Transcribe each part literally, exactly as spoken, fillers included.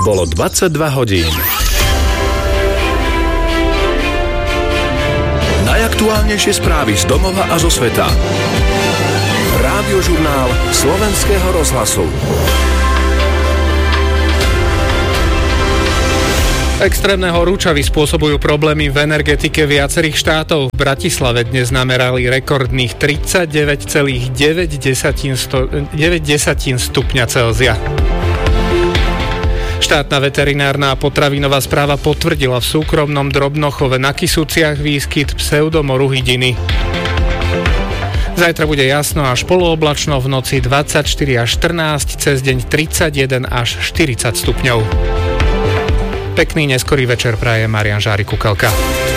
Bolo dvadsaťdva hodín. Najaktuálnejšie správy z domova a zo sveta. Rádiožurnál Slovenského rozhlasu. Extrémne horúčavy spôsobujú problémy v energetike viacerých štátov. V Bratislave dnes namerali rekordných tridsaťdeväť celá deväť stupňa Celzia. Štátna veterinárna a potravinová správa potvrdila v súkromnom drobnochove na Kysuciach výskyt pseudomoru hydiny. Zajtra bude jasno až polooblačno, v noci dvadsaťštyri až štrnásť, cez deň tridsaťjeden až štyridsať stupňov. Pekný neskorý večer praje Marián Žárik Kukelka.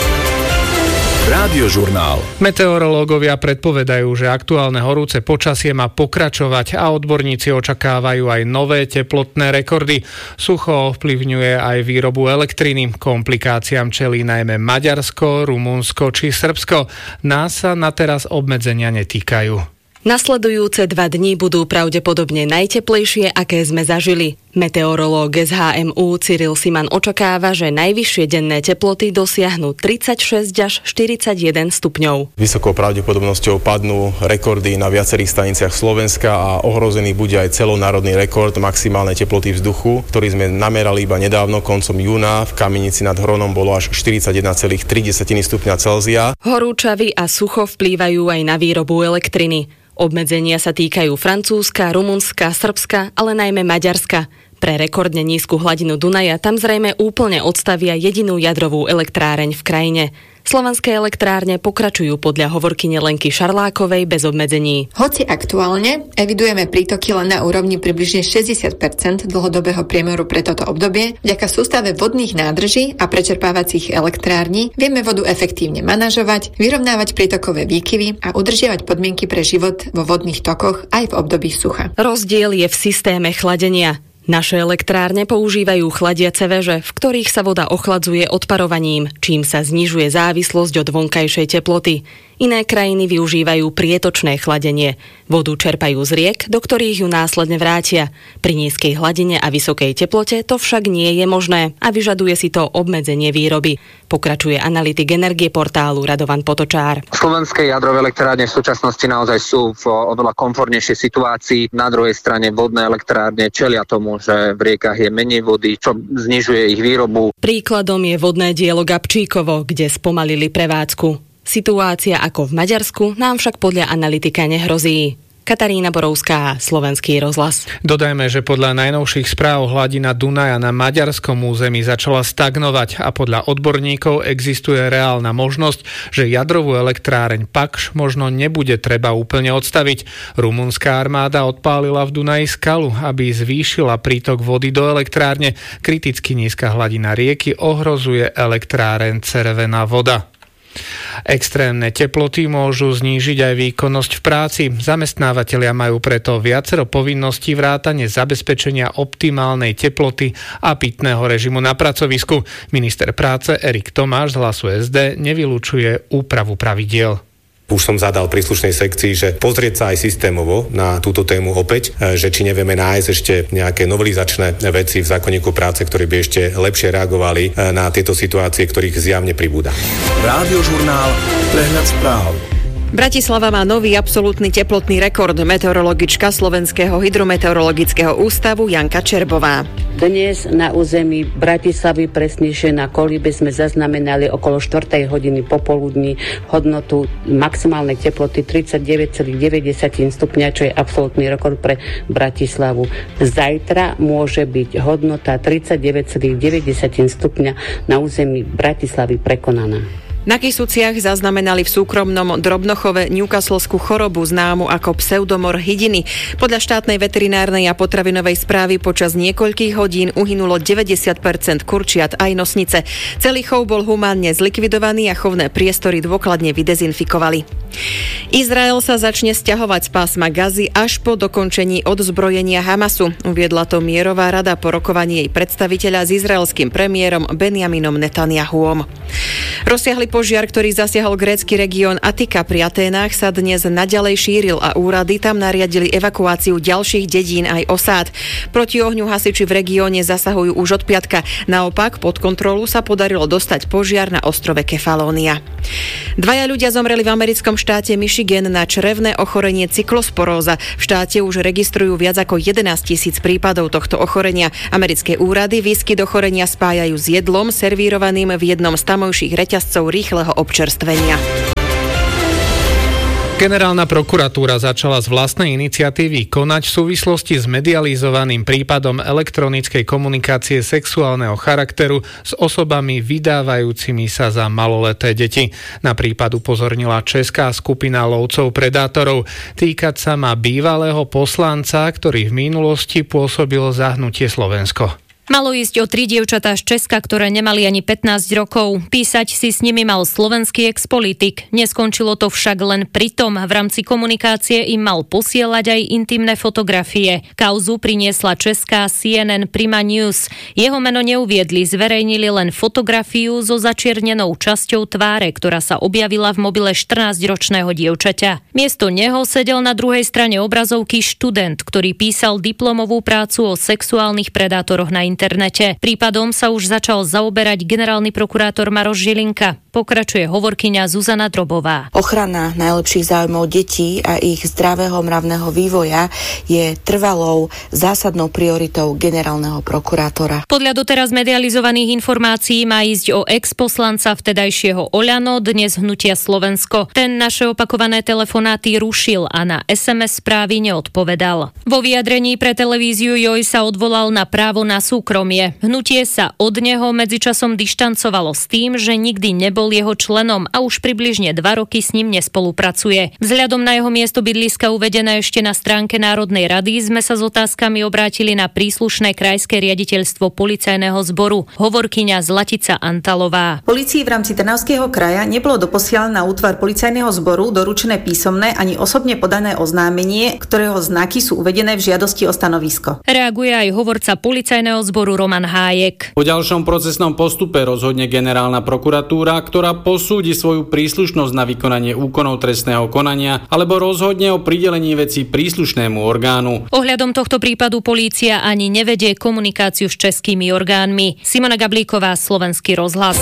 Rádiožurnál. Meteorológovia predpovedajú, že aktuálne horúce počasie má pokračovať a odborníci očakávajú aj nové teplotné rekordy. Sucho ovplyvňuje aj výrobu elektriny. Komplikáciám čelí najmä Maďarsko, Rumunsko či Srbsko. Nás sa na teraz obmedzenia netýkajú. Nasledujúce dva dni budú pravdepodobne najteplejšie, aké sme zažili. Meteorológ es há em ú Cyril Siman očakáva, že najvyššie denné teploty dosiahnu tridsaťšesť až štyridsaťjeden stupňov. Vysokou pravdepodobnosťou padnú rekordy na viacerých staniciach Slovenska a ohrozený bude aj celonárodný rekord maximálnej teploty vzduchu, ktorý sme namerali iba nedávno, koncom júna. V Kamenici nad Hronom bolo až štyridsaťjeden celá tri stupňa Celzia. Horúčavy a sucho vplývajú aj na výrobu elektriny. Obmedzenia sa týkajú Francúzska, Rumunska, Srbska, ale najmä Maďarska. Pre rekordne nízku hladinu Dunaja tam zrejme úplne odstavia jedinú jadrovú elektráreň v krajine. Slovenské elektrárne pokračujú podľa hovorkyne Lenky Šarlákovej bez obmedzení. Hoci aktuálne evidujeme prítoky len na úrovni približne šesťdesiat percent dlhodobého priemeru pre toto obdobie, vďaka sústave vodných nádrží a prečerpávacích elektrární vieme vodu efektívne manažovať, vyrovnávať prítokové výkyvy a udržiavať podmienky pre život vo vodných tokoch aj v období sucha. Rozdiel je v systéme chladenia. Naše elektrárne používajú chladiace veže, v ktorých sa voda ochladzuje odparovaním, čím sa znižuje závislosť od vonkajšej teploty. Iné krajiny využívajú prietočné chladenie. Vodu čerpajú z riek, do ktorých ju následne vrátia. Pri nízkej hladine a vysokej teplote to však nie je možné a vyžaduje si to obmedzenie výroby. Pokračuje analytik energie portálu Radovan Potočár. Slovenské jadrové elektrárne v súčasnosti naozaj sú v oveľa komfortnejšej situácii. Na druhej strane vodné elektrárne čelia tomu, že v riekach je menej vody, čo znižuje ich výrobu. Príkladom je vodné dielo Gabčíkovo, kde spomalili prevádzku. Situácia ako v Maďarsku nám však podľa analytika nehrozí. Katarína Borovská, Slovenský rozhlas. Dodajme, že podľa najnovších správ hladina Dunaja na maďarskom území začala stagnovať a podľa odborníkov existuje reálna možnosť, že jadrovú elektráreň Pakš možno nebude treba úplne odstaviť. Rumunská armáda odpálila v Dunaji skalu, aby zvýšila prítok vody do elektrárne. Kriticky nízka hladina rieky ohrozuje elektráreň Červená voda. Extrémne teploty môžu znížiť aj výkonnosť v práci. Zamestnávatelia majú preto viacero povinností vrátane zabezpečenia optimálnej teploty a pitného režimu na pracovisku. Minister práce Erik Tomáš z Hlasu es dé nevylučuje úpravu pravidiel. Už som zadal príslušnej sekcii, že pozrieť sa aj systémovo na túto tému opäť, že či nevieme nájsť ešte nejaké novelizačné veci v zákonníku práce, ktoré by ešte lepšie reagovali na tieto situácie, ktorých zjavne pribúda. Rádiožurnál, prehľad správ. Bratislava má nový absolútny teplotný rekord. Meteorologička Slovenského hydrometeorologického ústavu Janka Čerbová. Dnes na území Bratislavy, presnejšie na Kolíbe, sme zaznamenali okolo štvrtej hodiny popoludní hodnotu maximálnej teploty tridsaťdeväť celá deväť stupňa, čo je absolútny rekord pre Bratislavu. Zajtra môže byť hodnota tridsaťdeväť celá deväť stupňa na území Bratislavy prekonaná. Na Kysuciach zaznamenali v súkromnom drobnochove newcastleskú chorobu známu ako pseudomor hydiny. Podľa štátnej veterinárnej a potravinovej správy počas niekoľkých hodín uhynulo deväťdesiat percent kurčiat aj nosnice. Celý chov bol humánne zlikvidovaný a chovné priestory dôkladne vydezinfikovali. Izrael sa začne sťahovať z pásma Gazy až po dokončení odzbrojenia Hamasu. Uviedla to mierová rada po rokovaní jej predstaviteľa s izraelským premiérom Benjaminom Netanjahuom. Rozsiahly požiar, ktorý zasiahol grécky región Atika pri Aténach, sa dnes naďalej šíril a úrady tam nariadili evakuáciu ďalších dedín aj osád. Proti ohňu hasiči v regióne zasahujú už od piatka. Naopak pod kontrolu sa podarilo dostať požiar na ostrove Kefalónia. Dvaja ľudia zomreli v americkom štáte Michigan na črevné ochorenie cyklosporóza. V štáte už registrujú viac ako jedenásť tisíc prípadov tohto ochorenia. Americké úrady výskyt ochorenia spájajú s jedlom servírovaným v jednom z tamojších reťazcov rýchleho občerstvenia. Generálna prokuratúra začala z vlastnej iniciatívy konať v súvislosti s medializovaným prípadom elektronickej komunikácie sexuálneho charakteru s osobami vydávajúcimi sa za maloleté deti. Na prípad upozornila česká skupina lovcov predátorov. Týkať sa má bývalého poslanca, ktorý v minulosti pôsobil za Hnutie Slovensko. Malo ísť o tri dievčatá z Česka, ktoré nemali ani pätnásť rokov. Písať si s nimi mal slovenský expolitik. Neskončilo to však len pri tom. V rámci komunikácie im mal posielať aj intimné fotografie. Kauzu priniesla česká C N N Prima News. Jeho meno neuviedli, zverejnili len fotografiu so začiernenou časťou tváre, ktorá sa objavila v mobile štrnásťročného dievčaťa. Miesto neho sedel na druhej strane obrazovky študent, ktorý písal diplomovú prácu o sexuálnych predátoroch na internete. Prípadom sa už začal zaoberať generálny prokurátor Maroš Žilinka. Pokračuje hovorkyňa Zuzana Drobová. Ochrana najlepších záujmov detí a ich zdravého mravného vývoja je trvalou zásadnou prioritou generálneho prokurátora. Podľa doteraz medializovaných informácií má ísť o ex-poslanca vtedajšieho Oľano, dnes Hnutia Slovensko. Ten naše opakované telefonáty rušil a na es em es správy neodpovedal. Vo vyjadrení pre televíziu Joj sa odvolal na právo na súkromie. Hnutie sa od neho medzičasom dištancovalo s tým, že nikdy nebol jeho členom a už približne dva roky s ním nespolupracuje. Vzhľadom na jeho miesto bydliska uvedené ešte na stránke Národnej rady sme sa s otázkami obrátili na príslušné krajské riaditeľstvo policajného zboru. Hovorkyňa Zlatica Antalová. Polícii v rámci Trnavského kraja nebolo doposiaľ na útvar policajného zboru doručené písomné ani osobne podané oznámenie, ktorého znaky sú uvedené v žiadosti o stanovisko. Reaguje aj hovorca policajného zboru Roman Hájek. Po ďalšom procesnom postupe rozhodne generálna prokuratúra, ktorá posúdi svoju príslušnosť na vykonanie úkonov trestného konania alebo rozhodne o pridelení veci príslušnému orgánu. Ohľadom tohto prípadu polícia ani nevedie komunikáciu s českými orgánmi. Simona Gablíková, Slovenský rozhlas.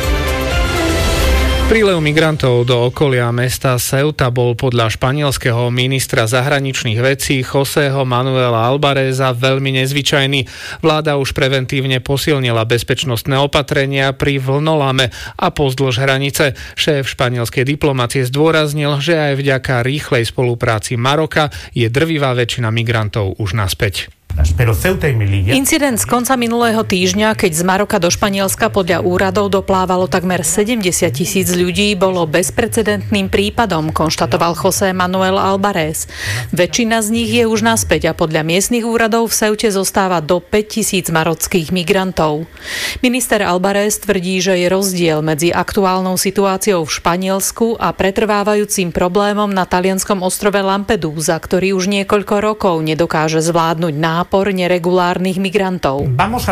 Prílev migrantov do okolia mesta Ceuta bol podľa španielského ministra zahraničných vecí Josého Manuela Albaréza veľmi nezvyčajný. Vláda už preventívne posilnila bezpečnostné opatrenia pri vlnolame a pozdĺž hranice. Šéf španielskej diplomacie zdôraznil, že aj vďaka rýchlej spolupráci Maroka je drvivá väčšina migrantov už naspäť. Incident z konca minulého týždňa, keď z Maroka do Španielska podľa úradov doplávalo takmer sedemdesiat tisíc ľudí, bolo bezprecedentným prípadom, konštatoval José Manuel Albaréz. Väčšina z nich je už naspäť a podľa miestnych úradov v Ceute zostáva do päť tisíc marockých migrantov. Minister Albaréz tvrdí, že je rozdiel medzi aktuálnou situáciou v Španielsku a pretrvávajúcim problémom na talianskom ostrove Lampedusa, ktorý už niekoľko rokov nedokáže zvládnuť nápor neregulárnych migrantov.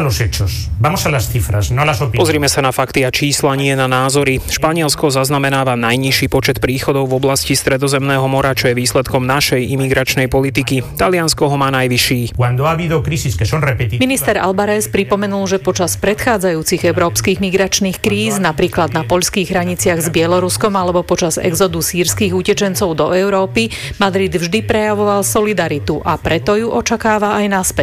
Pozrime sa na fakty a čísla, nie na názory. Španielsko zaznamenáva najnižší počet príchodov v oblasti Stredozemného mora, čo je výsledkom našej imigračnej politiky. Taliansko ho má najvyšší. Minister Albaréz pripomenul, že počas predchádzajúcich európskych migračných kríz, napríklad na poľských hraniciach s Bieloruskom alebo počas exodu sýrskych utečencov do Európy, Madrid vždy prejavoval solidaritu a preto ju očakáva aj naspäť.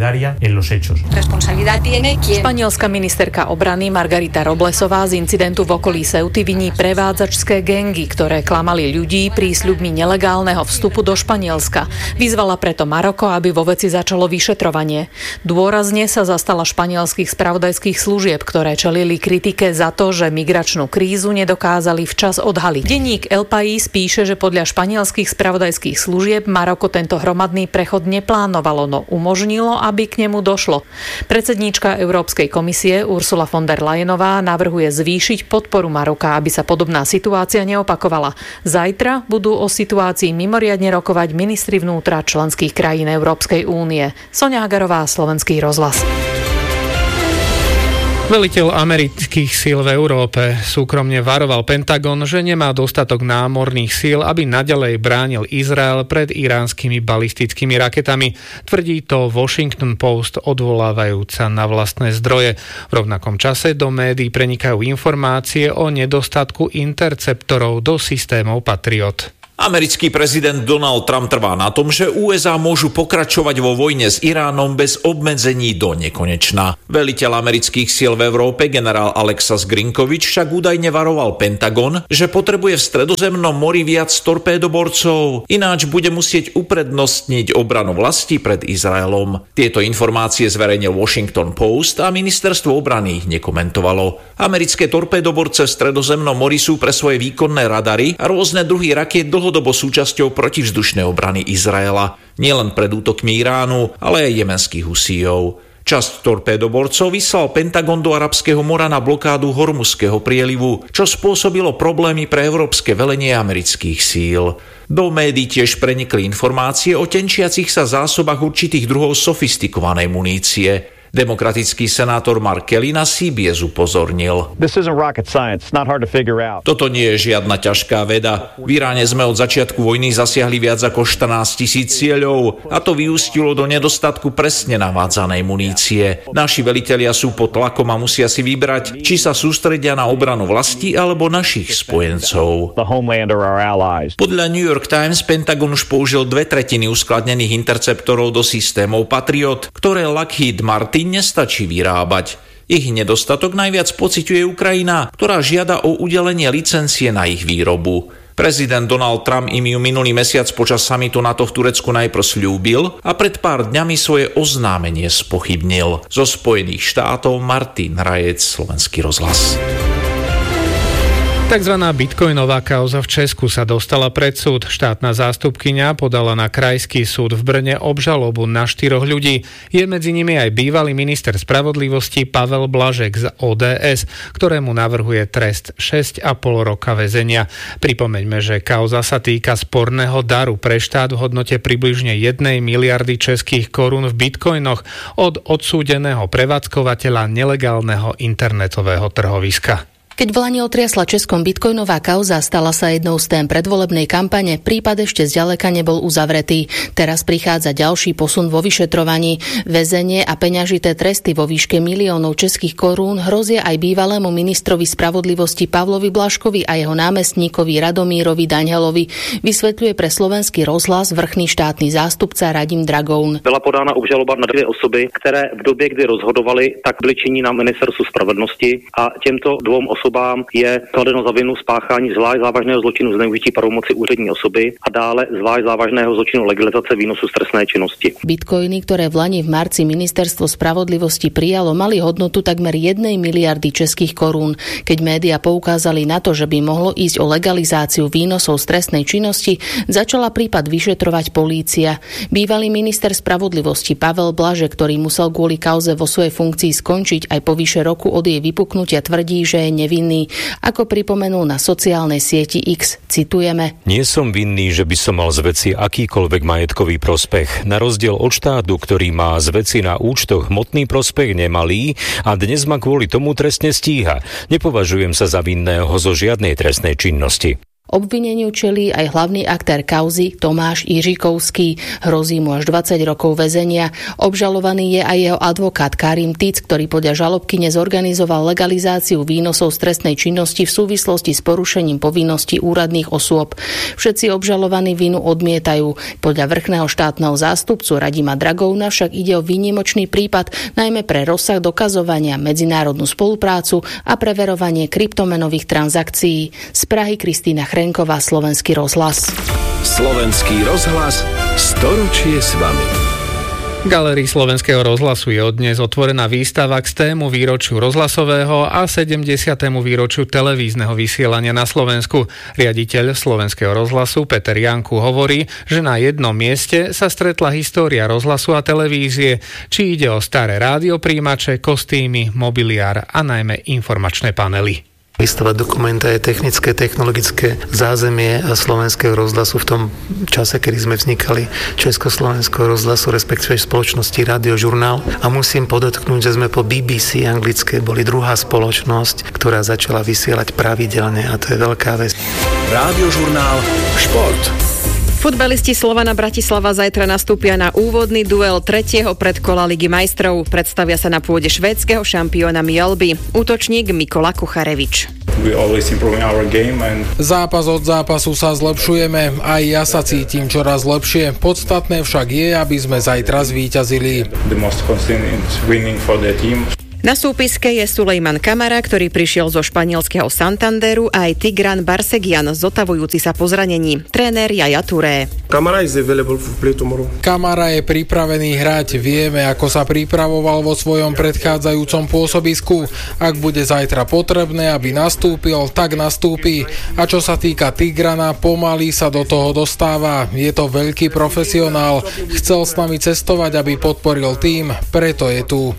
Španielská ministerka obrany Margarita Roblesová z incidentu v okolí Ceuty viní prevádzačské gangy, ktoré klamali ľudí prísľubmi nelegálneho vstupu do Španielska. Vyzvala preto Maroko, aby vo veci začalo vyšetrovanie. Dôrazne sa zastala španielských spravodajských služieb, ktoré čelili kritike za to, že migračnú krízu nedokázali včas odhaliť. Denník El País píše, že podľa španielských spravodajských služieb Maroko tento hromadný prechod neplánovalo, no umožnilo, aby k nemu došlo. Predsedníčka Európskej komisie Ursula von der Leyenová navrhuje zvýšiť podporu Maroka, aby sa podobná situácia neopakovala. Zajtra budú o situácii mimoriadne rokovať ministri vnútra členských krajín Európskej únie. Soňa Hagarová, Slovenský rozhlas. Veliteľ amerických síl v Európe súkromne varoval Pentagon, že nemá dostatok námorných síl, aby naďalej bránil Izrael pred iránskymi balistickými raketami. Tvrdí to Washington Post, odvolávajúca na vlastné zdroje. V rovnakom čase do médií prenikajú informácie o nedostatku interceptorov do systémov Patriot. Americký prezident Donald Trump trvá na tom, že ú es á môžu pokračovať vo vojne s Iránom bez obmedzení do nekonečna. Veliteľ amerických síl v Európe, generál Alexas Grinkovič, však údajne varoval Pentagon, že potrebuje v Stredozemnom mori viac torpédoborcov, ináč bude musieť uprednostniť obranu vlasti pred Izraelom. Tieto informácie zverejnil Washington Post a ministerstvo obrany ich nekomentovalo. Americké torpédoborce v Stredozemnom mori sú pre svoje výkonné radary a rôzne druhy rakiet dlho dlhodobo súčasťou protivzdušnej obrany Izraela, nielen pred útokmi Iránu, ale aj jemenských Husíov. Časť torpédoborcov vyslal Pentagon do Arabského mora na blokádu Hormuzského prielivu, čo spôsobilo problémy pre európske velenie amerických síl. Do médií tiež prenikli informácie o tenčiacich sa zásobách určitých druhov sofistikovanej munície. Demokratický senátor Mark Kelly na C B S upozornil. Toto nie je žiadna ťažká veda. V Iráne sme od začiatku vojny zasiahli viac ako štrnásť tisíc cieľov a to vyústilo do nedostatku presne navádzanej munície. Naši velitelia sú pod tlakom a musia si vybrať, či sa sústredia na obranu vlasti alebo našich spojencov. Podľa New York Times Pentagon už použil dve tretiny uskladnených interceptorov do systémov Patriot, ktoré Lockheed Martin nestačí vyrábať. Ich nedostatok najviac pociťuje Ukrajina, ktorá žiada o udelenie licencie na ich výrobu. Prezident Donald Trump im ju minulý mesiac počas samitu NATO v Turecku najprv sľúbil a pred pár dňami svoje oznámenie spochybnil. Zo Spojených štátov Martin Rajec, Slovenský rozhlas. Takzvaná bitcoinová kauza v Česku sa dostala pred súd. Štátna zástupkyňa podala na krajský súd v Brne obžalobu na štyroch ľudí. Je medzi nimi aj bývalý minister spravodlivosti Pavel Blažek z ó dé es, ktorému navrhuje trest šesť a pol roka väzenia. Pripomeňme, že kauza sa týka sporného daru pre štát v hodnote približne jednej miliardy českých korún v bitcoinoch od odsúdeného prevádzkovateľa nelegálneho internetového trhoviska. Keď v lani otriasla Českom bitcoinová kauza, stala sa jednou z tém predvolebnej kampane, prípad ešte zďaleka nebol uzavretý. Teraz prichádza ďalší posun vo vyšetrovaní. Väzenie a peňažité tresty vo výške miliónov českých korún hrozia aj bývalému ministrovi spravodlivosti Pavlovi Blažkovi a jeho námestníkovi Radomírovi Daňhelovi, vysvetľuje pre Slovenský rozhlas vrchný štátny zástupca Radim Dragoun. Byla podána obžaloba na dvě osoby, které v době, kdy rozhodovali, tak byli činní na ministerstvu spravedlnosti a těmto dvou osobám je kladeno za vinu spáchání zvlášť závažného zločinu zneužití pravomoci úřední osoby a dále zvlášť závažného zločinu legalizace výnosu z trestnej činnosti. Bitcoiny, ktoré v lani v marci ministerstvo spravodlivosti prijalo, mali hodnotu takmer jednej miliardy českých korún. Keď médiá poukázali na to, že by mohlo ísť o legalizáciu výnosov z trestnej činnosti, začala prípad vyšetrovať polícia. Bývalý minister spravodlivosti Pavel Blažek, ktorý musel kvôli kauze vo svojej funkcii skončiť aj po vyše roku od jej vypuknutia, tvrdí, že je nevinný. Ako pripomenul na sociálnej sieti X, citujeme. Nie som vinný, že by som mal z veci akýkoľvek majetkový prospech. Na rozdiel od štátu, ktorý má z veci na účtoch hmotný prospech nemalý a dnes ma kvôli tomu trestne stíha. Nepovažujem sa za vinného zo žiadnej trestnej činnosti. Obvineniu čelí aj hlavný aktér kauzy Tomáš Jiříkovský. Hrozí mu až dvadsať rokov väzenia. Obžalovaný je aj jeho advokát Karim Tic, ktorý podľa žalobky nezorganizoval legalizáciu výnosov z trestnej činnosti v súvislosti s porušením povinností úradných osôb. Všetci obžalovaní vinu odmietajú. Podľa vrchného štátneho zástupcu Radima Dragouna však ide o výnimočný prípad, najmä pre rozsah dokazovania, medzinárodnú spoluprácu a preverovanie kryptomenových transakcií. Z Prahy Kristína Chrenková, Slovenský rozhlas. Slovenský rozhlas, storočie s vami. V Galérii Slovenského rozhlasu je od dnes otvorená výstava k stému výročiu rozhlasového a sedemdesiatemu výročiu televízneho vysielania na Slovensku. Riaditeľ Slovenského rozhlasu Peter Janku hovorí, že na jednom mieste sa stretla história rozhlasu a televízie, či ide o staré rádiopríjimače, kostýmy, mobiliár a najmä informačné panely. Výstava dokumentuje technické, technologické zázemie slovenského rozhlasu v tom čase, kedy sme vznikali Československého rozhlasu, respektíve spoločnosti Radiožurnál. A musím podotknúť, že sme po bé bé cé anglické boli druhá spoločnosť, ktorá začala vysielať pravidelne a to je veľká vec. Radiožurnál Šport. Futbalisti Slovana Bratislava zajtra nastúpia na úvodný duel tretieho predkola Ligy majstrov. Predstavia sa na pôde švédskeho šampióna Mjölby. Útočník Mikola Kucharevič. And... Zápas od zápasu sa zlepšujeme, aj ja sa cítim čoraz lepšie. Podstatné však je, aby sme zajtra zvíťazili. Na súpiske je Sulejman Kamara, ktorý prišiel zo španielského Santanderu, a aj Tigran Barsegian, zotavujúci sa po zranení. Tréner Yaya Touré. Kamara je pripravený hrať. Vieme, ako sa pripravoval vo svojom predchádzajúcom pôsobisku. Ak bude zajtra potrebné, aby nastúpil, tak nastúpi. A čo sa týka Tigrana, pomaly sa do toho dostáva. Je to veľký profesionál. Chcel s nami cestovať, aby podporil tím, preto je tu.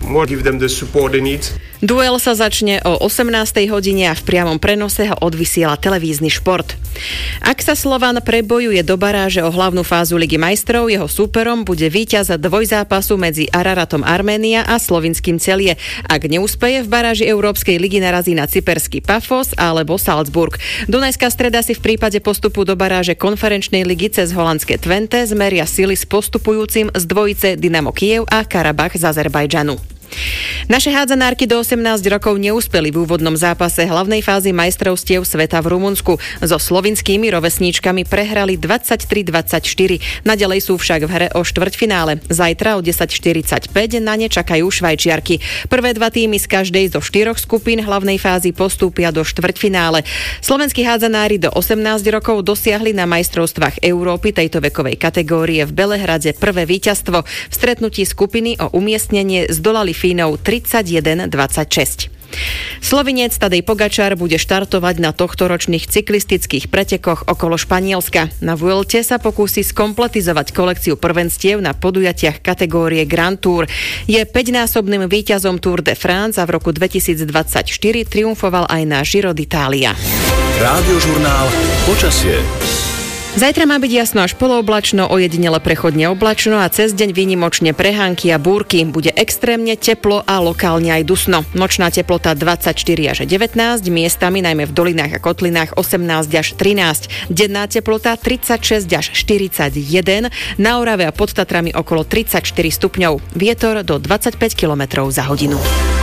Duel sa začne o osemnástej hodine a v priamom prenose ho odvysiela televízny Šport. Ak sa Slovan prebojuje do baráže o hlavnú fázu Ligy majstrov, jeho súperom bude víťaz dvojzápasu medzi Araratom Arménia a slovinským Celie. Ak neúspeje, v baráži Európskej ligy narazí na cyperský Pafos alebo Salzburg. Dunajská Streda si v prípade postupu do baráže konferenčnej ligy cez holandské Twente zmeria sily s postupujúcim z dvojice Dynamo Kyjev a Karabach z Azerbajdžanu. Naše hádzanárky do osemnásť rokov neúspeli v úvodnom zápase hlavnej fázy majstrovstiev sveta v Rumunsku. So slovinskými rovesníčkami prehrali dvadsaťtri dvadsaťštyri. Naďalej sú však v hre o štvrťfinále. Zajtra o desať štyridsaťpäť na ne čakajú Švajčiarky. Prvé dva týmy z každej zo štyroch skupín hlavnej fázy postúpia do štvrťfinále. Slovenskí hádzanári do osemnásť rokov dosiahli na majstrovstvách Európy tejto vekovej kategórie v Belehrade prvé víťazstvo. V stretnutí skupiny o umiestnenie zdolali Fínov tridsaťjeden dvadsaťšesť. Slovinec Tadej Pogačar bude štartovať na tohtoročných cyklistických pretekoch okolo Španielska. Na Vuelte sa pokúsi skompletizovať kolekciu prvenstiev na podujatiach kategórie Grand Tour. Je päťnásobným víťazom Tour de France a v roku dvetisícdvadsaťštyri triumfoval aj na Giro d'Italia. Radiožurnál Počasie. Zajtra má byť jasno až polooblačno, ojedinele prechodne oblačno a cez deň výnimočne prehánky a búrky. Bude extrémne teplo a lokálne aj dusno. Nočná teplota dvadsaťštyri až devätnásť, miestami najmä v dolinách a kotlinách osemnásť až trinásť. Denná teplota tridsaťšesť až štyridsaťjeden, na Orave a pod Tatrami okolo tridsaťštyri stupňov. Vietor do dvadsaťpäť kilometrov za hodinu.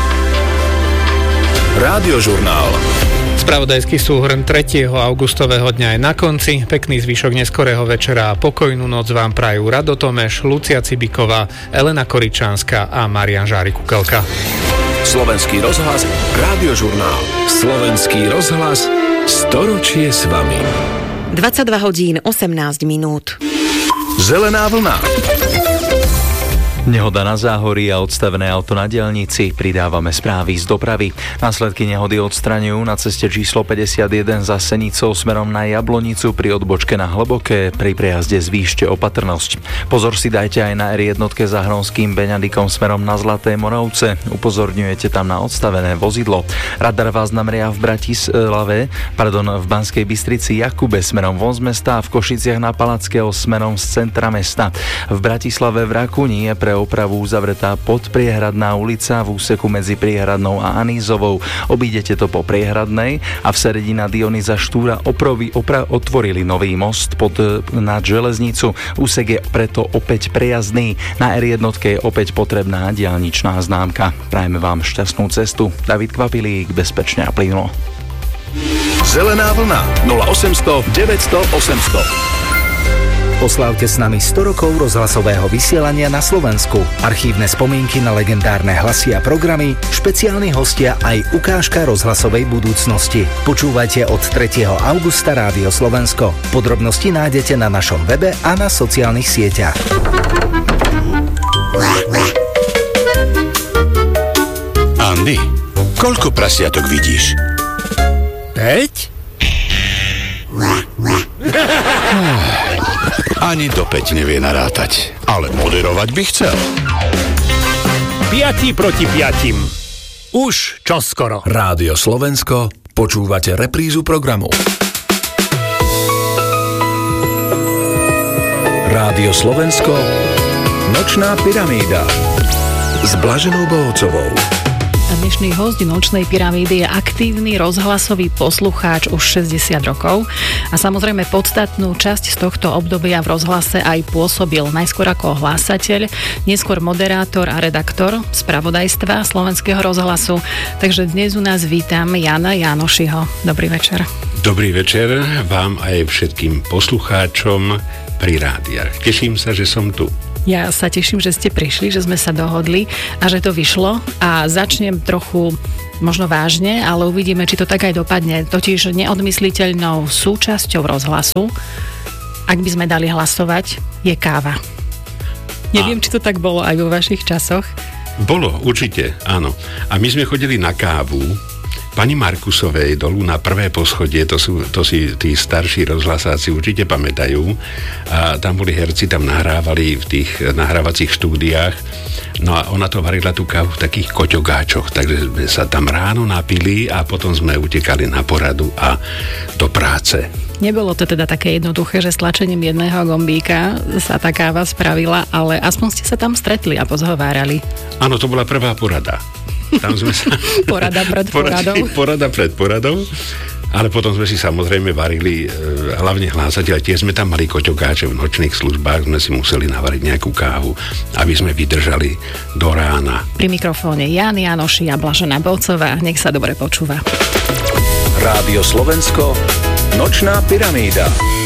Radiožurnál. Spravodajský súhrn tretieho augustového dňa je na konci. Pekný zvyšok neskorého večera a pokojnú noc vám prajú Rado Tomeš, Lucia Cibiková, Elena Koričánska a Marián Žári-Kukelka. Slovenský rozhlas, Radiožurnál. Slovenský rozhlas, storočie s vami. dvadsaťdva hodín osemnásť minút. Zelená vlna. Nehoda na Záhorí a odstavené auto na diaľnici. Pridávame správy z dopravy. Následky nehody odstraňujú na ceste číslo päťdesiatjeden za Senicou smerom na Jablonicu pri odbočke na Hlboké. Pri prejazde zvýšte opatrnosť. Pozor si dajte aj na er jedna za Hronským Beňadikom smerom na Zlaté Moravce. Upozorňujete tam na odstavené vozidlo. Radar vás namria v Bratislave, pardon, v Banskej Bystrici Jakube smerom von z mesta a v Košiciach na Palackého smerom z centra mesta. V Bratislave v Rakúni je pre opravu uzavretá podpriehradná ulica v úseku medzi Priehradnou a Anízovou. Obídete to po Priehradnej a v Seredi na Dionyza Štúra oprovi, opra, otvorili nový most pod, nad železnicu. Úsek je preto opäť prejazdný. Na er jedna je opäť potrebná diaľničná známka. Prajme vám šťastnú cestu. David Kvapilík, bezpečne a plynulo. Zelená vlna nula osemsto deväťsto osemsto. Oslávte s nami sto rokov rozhlasového vysielania na Slovensku. Archívne spomienky na legendárne hlasy a programy, špeciálni hostia aj ukážka rozhlasovej budúcnosti. Počúvajte od tretieho augusta Rádio Slovensko. Podrobnosti nájdete na našom webe a na sociálnych sieťach. Andy, koľko prasiatok vidíš? Päť? Ani do päť nevie narátať, ale moderovať by chcel. Piati proti piatim. Už čoskoro. Rádio Slovensko Počúvate reprízu programu. Rádio Slovensko, Nočná pyramída s Blaženou Bohocovou. A dnešný hosť Nočnej pyramídy je aktívny rozhlasový poslucháč už šesťdesiat rokov a samozrejme podstatnú časť z tohto obdobia v rozhlase aj pôsobil najskôr ako hlásateľ, neskôr moderátor a redaktor spravodajstva Slovenského rozhlasu. Takže dnes u nás vítam Jana Jánošiho. Dobrý večer. Dobrý večer vám aj všetkým poslucháčom pri rádiách. Teším sa, že som tu. Ja sa teším, že ste prišli, že sme sa dohodli a že to vyšlo a začnem trochu možno vážne, ale uvidíme, či to tak aj dopadne. Totiž neodmysliteľnou súčasťou rozhlasu, ak by sme dali hlasovať, je káva. Neviem, a... či to tak bolo aj vo vašich časoch. Bolo, určite, áno. A my sme chodili na kávu pani Markusovej dolu na prvé poschodie, to, sú, to si tí starší rozhlasáci určite pamätajú. A tam boli herci, tam nahrávali v tých nahrávacích štúdiách. No a ona to varila tú kávu v takých koťogáčoch, takže sme sa tam ráno napili a potom sme utekali na poradu a do práce. Nebolo to teda také jednoduché, že s tlačením jedného gombíka sa tá káva spravila, ale aspoň ste sa tam stretli a pozhovárali. Áno, to bola prvá porada. Tam sme sa... Porada pred poradou. Porada pred poradou. Ale potom sme si samozrejme varili, hlavne hlásateľ, tiež sme tam mali koťokáče v nočných službách, sme si museli navariť nejakú kávu, aby sme vydržali do rána. Pri mikrofóne Jan Jánoši a Blažená Bohocová. Nech sa dobre počúva. Rádio Slovensko, Nočná pyramída.